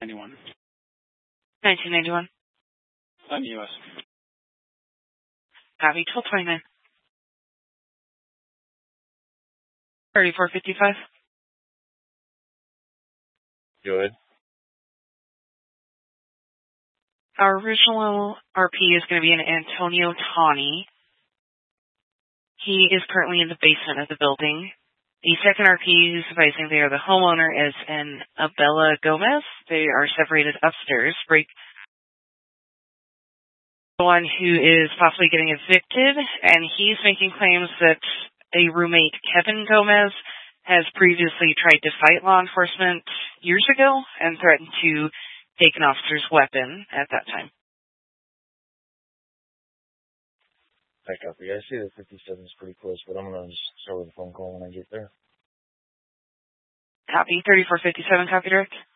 91. 1991. I'm U.S. Copy. 1229. 3455. Go ahead. Our original RP is going to be an Antonio Tawny. He is currently in the basement of the building. The second RP who's advising they are the homeowner is an Abella Gomez. They are separated upstairs. The one who is possibly getting evicted, and he's making claims that a roommate, Kevin Gomez, has previously tried to fight law enforcement years ago and threatened to take an officer's weapon at that time. I copy. I see the 57 is pretty close, but I'm going to just start with a phone call when I get there. Copy. 3457, copy direct.